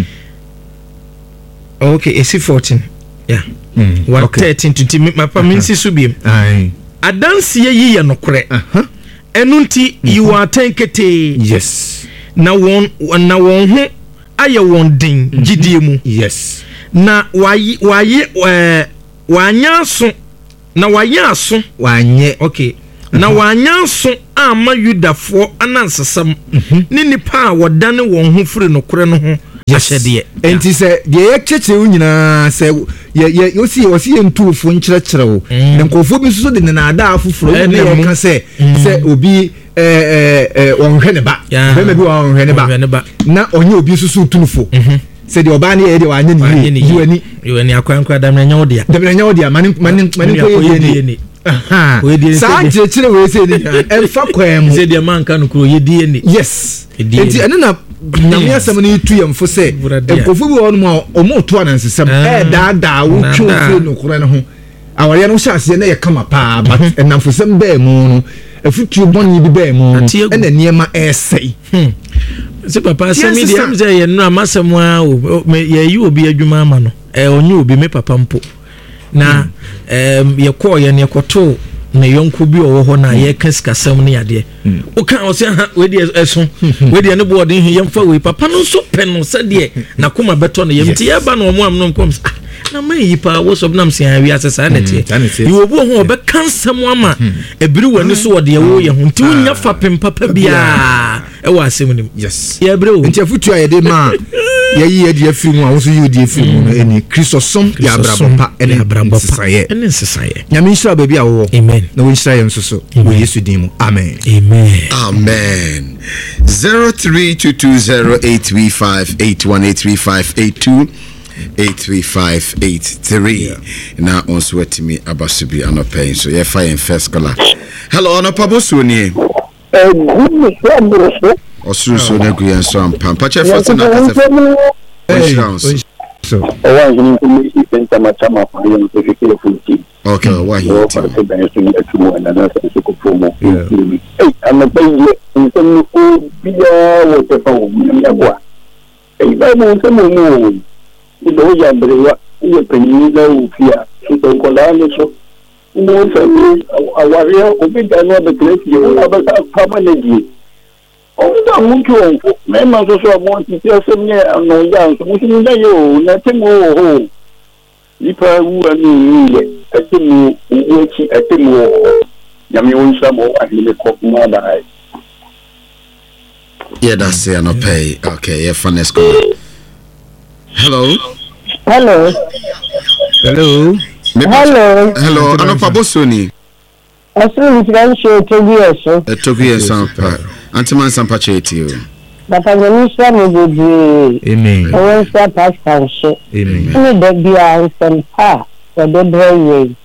[SPEAKER 3] okay esi 14 yeah 13 to mapa minsi so biem adanse ye no kore enu nti you are tankete
[SPEAKER 2] yes
[SPEAKER 3] na won ho aye won din gidie mu
[SPEAKER 2] yes
[SPEAKER 3] na wanya so na wanya so
[SPEAKER 2] wanye
[SPEAKER 3] okay na wanya so ama Yudafo anansesam ni nipa wodane won ho firi no kore no ho ahyede
[SPEAKER 2] enti se de ye kyekye nyina se ye osi entufo nkyerɛkyerɛ wo na nkofo bi so de na ada afoforo ne ye ka se obi onhwe ne ba be bi onhwe ne ba na onye obi susu tunufo se de oba ne ye de wanye ne
[SPEAKER 3] yiwani akwankwa da menya wodia
[SPEAKER 2] mani ko ye ni saa kyerɛkyerɛ we se ni emfa kwam
[SPEAKER 3] se de manka no kuro ye die ni
[SPEAKER 2] yes enti ene na nyame asɛm no tu yɛmfo sɛ nkofo bi wɔ no ma ɔmo to anansesɛm daadaa wo twe wo no kora no ho aware no hyɛ aseɛ na yɛ kama paa but ɛnamfosɛm bɛɛ mu no afutuo bɔne bi bɛɛ mu no ɛna nneɛma ɛsɛe
[SPEAKER 3] se papa sɛ mi dia mze ye no amasɛm a ye yi obi adwuma ama no onye obi me papa mpo na ye kɔ ye ne kɔto na yonko bi owo ho na ye kaskasɛm ne yade o kan o se ha we die ɛso we die ne boɔden he yemfa we papa no so pɛ no sɛ de na koma bɛtɔ no yemti ye ba no mo am no kom na ma yi pa wo so bnam se awi asesa na tie yi obo ho obe kansɛm ama ebiri wani so wode ye wo ye ho nti wonya fa pem papa bia ɛwɔ asɛm nim
[SPEAKER 2] yes
[SPEAKER 3] ye bre o
[SPEAKER 2] nti afutua ye de ma ye yi de afiri mu a wo so yi de afiri mu eni Kristo som ya abrabompa ene abrabompa
[SPEAKER 3] ene sesaye
[SPEAKER 2] nyame nhyira baby a wo
[SPEAKER 3] amen
[SPEAKER 2] na wo nhyira ye nso so wo Yesu din mu amen
[SPEAKER 1] 03220835818358283583 na on sweat me abasubi anope so ye fire first color hello onopa so ni osusu na guyan so ampa pa che first na kasa so okay why he
[SPEAKER 5] do ya brewa o penyi da o fia so ko la ni so no fa ni awaria obi da no be kreti o na ba ka pama na die o da muito me ma so so mo ti se me no ya so mo ni da yo na temo ho ipa wu ani ni ye atemu o chi atemu yami won samo ahile ko ma da ai.
[SPEAKER 1] Yeah, that's it. No pay. Okay, yeah, fun. Let's go. Hello.
[SPEAKER 6] Hello.
[SPEAKER 1] Hello. Hello. Ano pa bosoni?
[SPEAKER 6] Asu ntiran show Tobiaso.
[SPEAKER 1] Tobiaso pa. Antiman sampa cheti o.
[SPEAKER 6] Papa Nisa mo bebre.
[SPEAKER 2] Amen.
[SPEAKER 6] Owen sa pastor show.
[SPEAKER 2] Amen.
[SPEAKER 6] Ni de bia sampa. So de breye.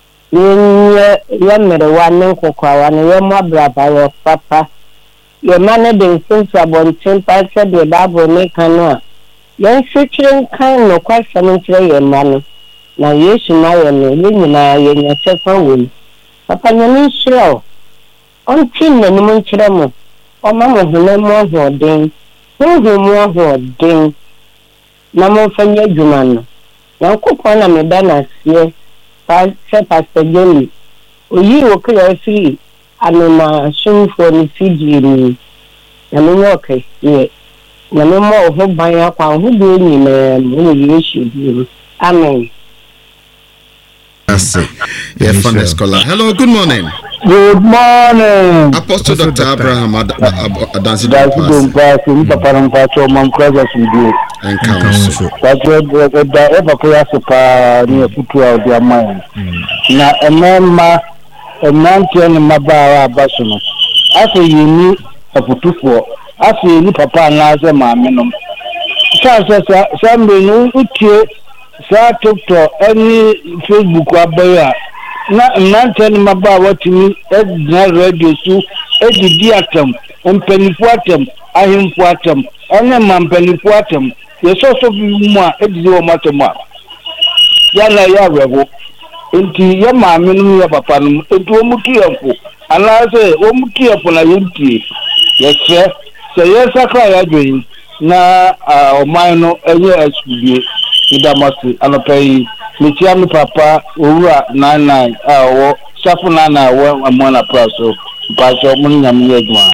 [SPEAKER 6] Ye mere wan kokwa wan ye mo braba yo papa. Ye man de sense about temper said the Bible make canoa. Yan future kind no question into your man. Now, yes, my living in your second will. Papa, you need slow. On tin and Montremo. Or mamma who no more or ding. Who more or ding. No more from your Juman. Now, cook on a medana, yes. Pastor Jelly. You will clear free. I'm soon for the Fiji. And no okay, yeah. No more who buy up on who do me, who you should. Amen.
[SPEAKER 1] That's it. Yeah, fun scholar. Hello, good morning.
[SPEAKER 5] Good morning.
[SPEAKER 1] Apostle Dr. Abraham Adansi
[SPEAKER 5] Dompass, Papa and Pacho, Mom Crosses with you.
[SPEAKER 1] And council.
[SPEAKER 5] That's what the ever class near Futu of their mind. Now, a man turning Mabara Basson. After you need a Futu for, after you need Papa and Laza Mamma. Somebody knew sa TikTok any Facebook abaya na nante ni mabawa timi na radio su edidi atam empanifu atam ahimfu atam ene mampanifu atam yesoso bi mu a edidi wo matama ya na ya webo enti ya maame no ya papa no enti wo mutiyafo alaze wo mutiyafo na yenti yese se yesaka ya dwen na oman no enye asubie idamasi anopai mitiami papa owura 99 wo safu 99 wo amona praso paso mun nyam yedwa.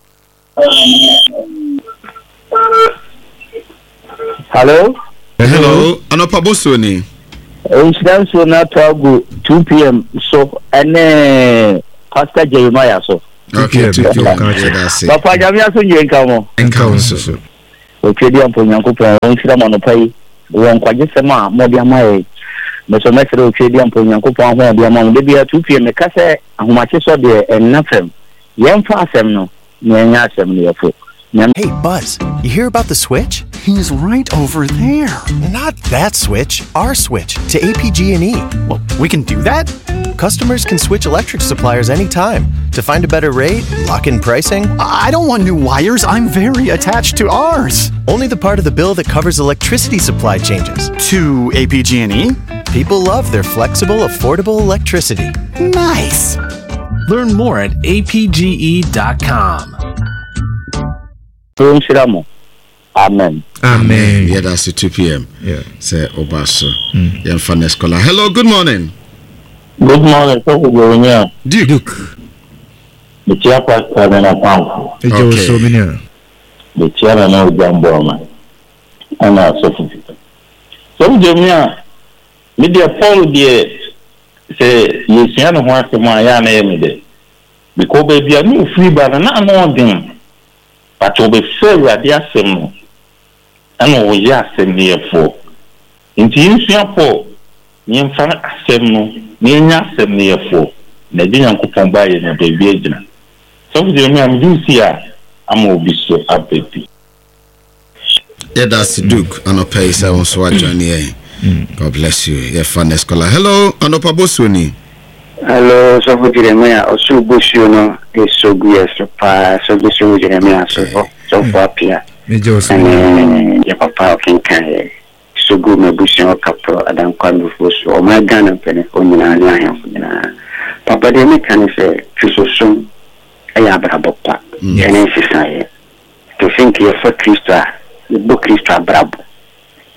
[SPEAKER 5] Hello
[SPEAKER 1] anopa bosoni
[SPEAKER 5] incident so na tago 2 p.m. so ene Pastor Jeremiah so
[SPEAKER 1] okay 2 p.m. that's it.
[SPEAKER 5] Papa jamia so nyenka mo
[SPEAKER 1] enka so
[SPEAKER 5] okedi ampo nyankopon onfira manopai won kwaje sema mo dia mai meso mesere okedi ampo nyankopon ho dia ma de bia 2 pm ka se ahomache so de ennafem yemfa asem no nyanya asem no yefo.
[SPEAKER 7] Hey Buzz, you hear about the switch?
[SPEAKER 8] He's right over there.
[SPEAKER 7] Not that switch, our switch to APG&E.
[SPEAKER 8] Well, we can do that?
[SPEAKER 7] Customers can switch electric suppliers anytime to find a better rate, lock in pricing.
[SPEAKER 8] I don't want new wires. I'm very attached to ours.
[SPEAKER 7] Only the part of the bill that covers electricity supply changes.
[SPEAKER 8] To APG&E?
[SPEAKER 7] People love their flexible, affordable electricity.
[SPEAKER 8] Nice.
[SPEAKER 9] Learn more at apge.com.
[SPEAKER 5] Amen.
[SPEAKER 1] Yeah, that's it, 2 p.m. Yeah. Say Obaso. Yeah, fun scholar. Hello, good morning.
[SPEAKER 5] Good morning.
[SPEAKER 1] Duke.
[SPEAKER 5] The chairperson and a council. The chairman of Jamboma. And a certificate. So, Jamia, media Paul, dear, say, you see, I don't want to my name. Because baby, I knew free, but I'm not knowing. But to be fair, I dare say no. And we just say near for. In Singapore, near Fan Assem, near Nassem near for. Nadian coupon by a baby. So, I'm do see I'm will be so happy.
[SPEAKER 1] Yeah, that's Duke. I know pay 7 so I join here. God bless you. Yeah, fun scholar. Hello, Anopa Bosuni.
[SPEAKER 10] Hello, so good Jeremiah. Also, Bushuno is so good. So good, so Jeremiah. So far, Pia. And your papa can carry so good. My Bushuno couple, Adam Kwame Fuso, or my gun and penny for me. Papa, they make can say, Chuso, I have a papa. And I say, to think you're for Christa, the book Christa Brabo.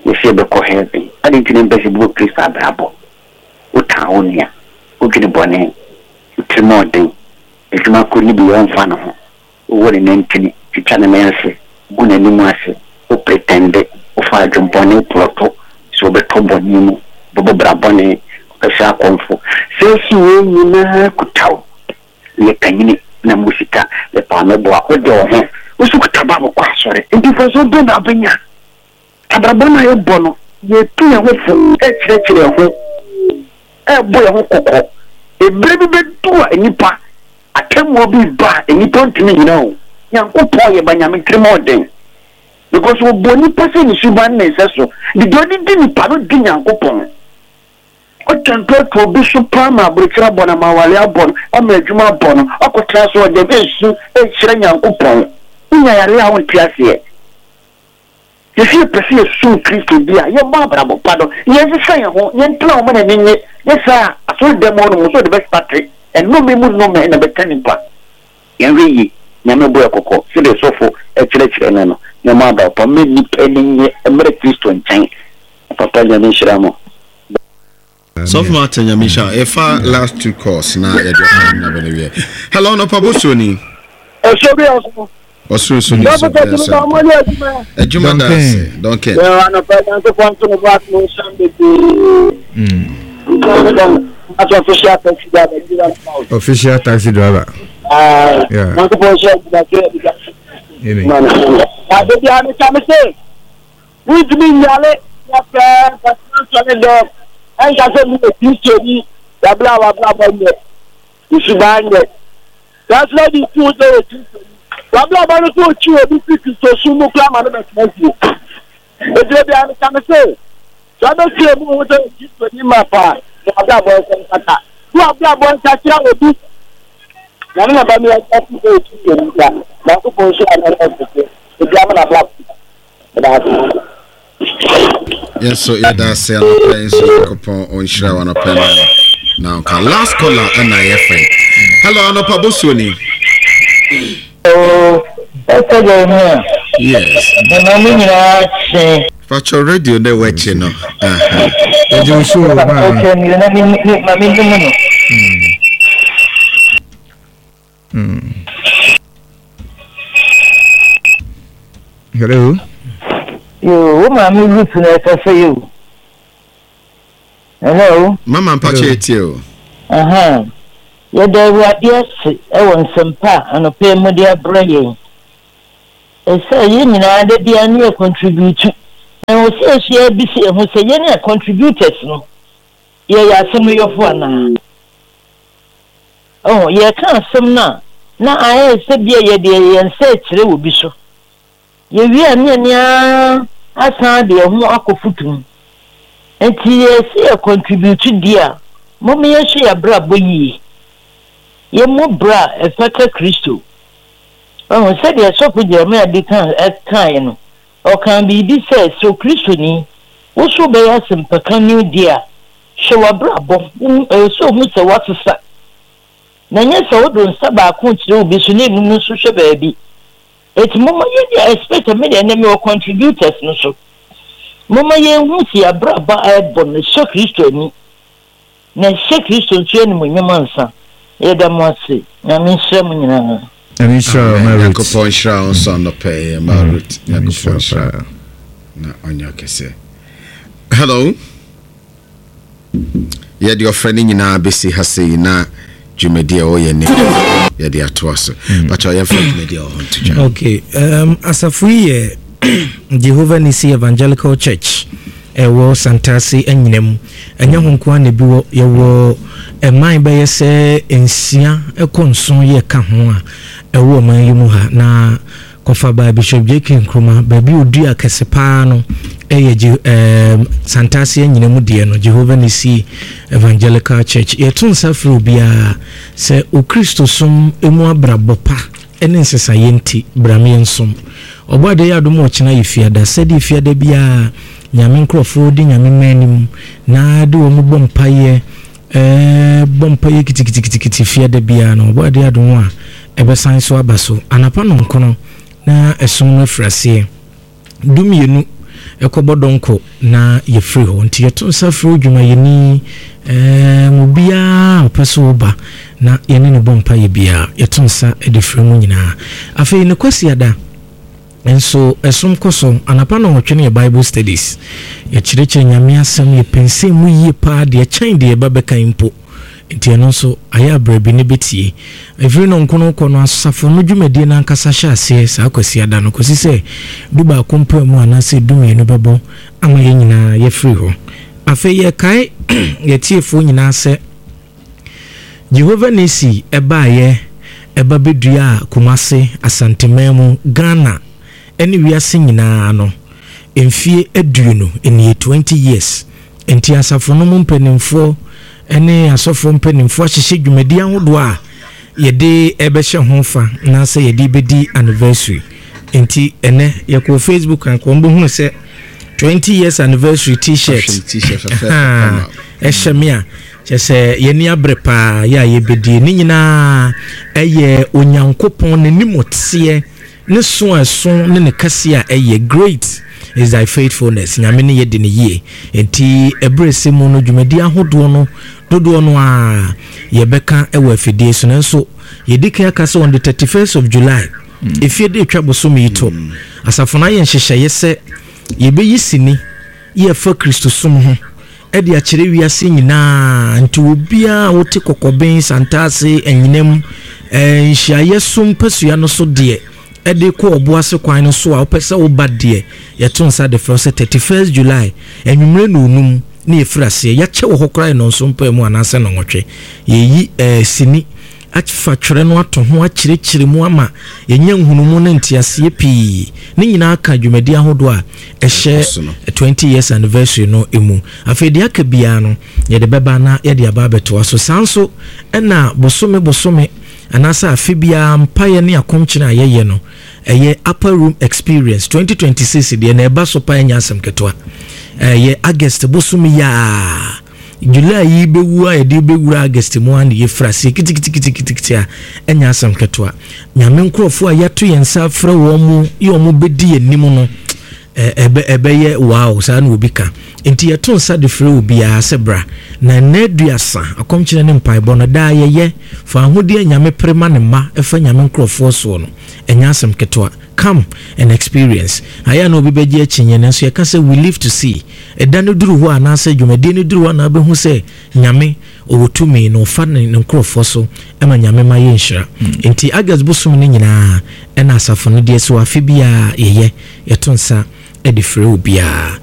[SPEAKER 10] we see be ko heaven ade ntine mbese bu Christ abrabo uta onia ugine bone utrimoden etuma ko ni bi yonfa no ho wo ne ntini titane mense guna ni mu ase o pretende o fa jombone proto so be tomboni mu bobo brabone o sha konfo se si we nyina kutaw le kanyini na musika le pame bo akodo ho usu kutaba bo kwa sore ndi fo so do na benya abrabona ye bono ye tu ye ho fu chire ho bo ye ho kokko e brebi be tuwa enipa atemo bi ba enipa ntimi nyina o yankopon ye banyame trimoden because we boni person ni suban na seso the dodi ni paro di yankopon o tanto to bi supama brikra bona mawale abon o medjuma bon o ko traso de besu e kire yankopon unya yare a won piase ye fi pese su Kristo dia ye ba brabo pado ye se ye ho ye ntla o ma na ninye ye sa aso demo no so de best party and no me mu no me na betani pa ye wi nyame boye kokko se de sofo e kire na no nyama ba pa me ni peninye emre Kristo nchen papa nyame shiramo
[SPEAKER 1] Sof Martin Yamisha efa last two calls na e do na bele hello no pabosoni Osuru suni ejuma da se donc
[SPEAKER 5] ya na pa na ko fanto no ba no shambe
[SPEAKER 2] official taxi driver
[SPEAKER 5] na ko po sha da ke na de ya ni chamse we do nyale ya pa pastor do en ka se mi ti ya bla bla nye isibanye that's why the two do Wabla bano to chi obi Kristo sumu klama na betmesi. Eje bia ni kamese. Sabe se mu wo to Kristo ni mapa. Wabla bo se kata. Wabla bo nta kira obi. Na na ba mi ya ti ko chi ni ya. Na ko po so ana na se. Eje amana bla.
[SPEAKER 1] Yes, so yeah, that's it. So coupon on share one open now. Last caller and I friend. Hello, no pabosoni.
[SPEAKER 6] Oh, that's a good one.
[SPEAKER 1] Yes. For your radio, they watching no.
[SPEAKER 2] Hello.
[SPEAKER 6] You, Mammy, listen for you. Hello.
[SPEAKER 1] Mama, patch you.
[SPEAKER 6] Ya da yes ewon sempa anope mo dia brain say ye nyina da bia na contribute and we say share bi se ho say ye na contributors no ye ya sem yo fo na oh ye kan sem na aye se bia ye de ye nse kire wo bi so ye wi ania asa de ho akofutum enti ye se contribute dia mo me ye hwe ya bra boyi ye mo bra efata Kristo oh said ye so for Jeremiah di kan no o kan bi di say so Kristo ni wo so be ya sempaka new dia she wa bra bo so mu se what sa na nye so wo don sa ba ko kire obi so na enu so hwe ba bi et mo ma ye dia expect me de na me contributors no so mo ma ye hu si abra ba e bon so Kristo ni na she Kristo ntu ni mo nyamansa Eda mwasi, na misha mnyina.
[SPEAKER 2] Misha Marit.
[SPEAKER 1] Yakupon shra on son pay Marit. Yakupon shra. Na onya kese. Hello. Yeah, your friend nyina besi hase na dwumedi o ye ne. Yeah, they atwaso. But your friend media on to.
[SPEAKER 3] Okay. Asafu ye Jehovah Nisi Evangelical Church. Ewo Santasi enyinem. Enya honkwa ne bi wo ye wo man be yese ensia ekonson ye ka ho a ewo man yimu ha na kofa ba Bishop JK Nkrumah ba bi odu akesepa no eye Santasi enyinem de no Jehovah Nisi Evangelical Church ye tun safro bia se o Kristo som emu abrabopa ene nsesa yenti brame nsom obade ya domo china yifiada sedi fiada bia nyame nkrofo di nyame manim na de wo bompaye bompaye kitikiti fiada bia no obade adom a ebesan so abaso anapa no nkono na esom no frase dumienu ekobodonko na ye free ho nti yeto nsa free dwuma yeni mubia opeso ba na yene ne bompa ye bia yeto nsa e de free mu nyina afei ne kwasi ada enso esom koso anapa na wotwe ne Bible studies ye kireke nyame asem ye pense mu yie pa de kyan de babeka impo nti eno so aya brabi ne betie every no nkono kono asafo no dwumadi na nkasa hya ase saa kwasi ada no kosi se duba kompa mu anase dume no bebo ama ye nyina ye free ho afe ye kai ye tiefo nyina se Jehovah Nisi ebaye bedua Kumase Asantememu Ghana eni wiase nyina no emfie aduonu eni 20 years enti asafo no mpenimfo ene asofo mpenimfo ahyehye dwumadi ahodo a yede ebehye hofa na se yede bedi anniversary enti ene yeko Facebook an ko mbo se 20 years anniversary t-shirt eshemia chese yeni abrepa ya yebedi ni nyina eye onyankopon ne nimotse ne so ne kase a eye great is thy faithfulness nyame ne yede ne yie enti ebrese mu no dwumadi ahodo no dodo no a yebeka ewo afidie so nanso yedika akase on the 31st of July ifie de twaboso mi to asafona ye nhyehyeye yese yebeyi sini ye fa Kristo som ho edi akire wiase nyina nti obia wote kokoben santase enyinem nhyiaye som pasua no so de edi ko oboase kwan no so a opese wo bade yeto nsa de first 31st July enwumre no onum na efrase ya che wo hokora no so mpa mu anase no nwotwe yeyi sini afa twere no ato ho akire mu ama yenya nhunumu na ntiase pi ne nyina aka dwumadi ahodo a ehye 20 years anniversary no emu afedi aka bia no ye de beba na ye de aba beto so sanso na bosome anasa afibia mpaye ne akomkyina ayeye no eye upper room experience 2026 de na eba so pa nya asem ketwa ye August bosome ya July bewu a de bewura August mu an ye frase kitikiti a enya asem ketwa nyame nkrofo a yato yensa fra wo mu ye omu bedi anim no ebe ye wow sa na obika enti yeto nsa de frɛ obi a sebra na naduasa akomkyere ne mpaebɔ no da ye fa ahode nyame prema ne ma efa nyame nkrofo so no enya asem ketwa come and experience aya no obi beje achinye na so yeka se we live to see edane duru ho anase dwumade ne duru ho na be hu se nyame owotumi no fa ne nkrofo so ema nyame ma ye nhira enti agas bosum ne nyina ena asafo no de so afibia ye yeto nsa edi frɛ obi a